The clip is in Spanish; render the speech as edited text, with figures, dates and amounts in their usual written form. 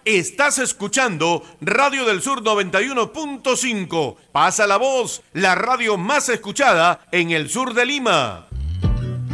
Estás escuchando Radio del Sur 91.5. Pasa la voz, la radio más escuchada en el sur de Lima.